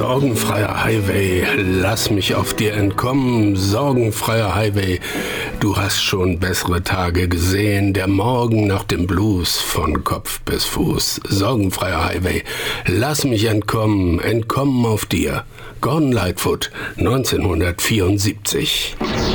Sorgenfreier Highway, lass mich auf dir entkommen. Sorgenfreier Highway, du hast schon bessere Tage gesehen. Der Morgen nach dem Blues von Kopf bis Fuß. Sorgenfreier Highway, lass mich entkommen, entkommen auf dir. Gordon Lightfoot, 1974.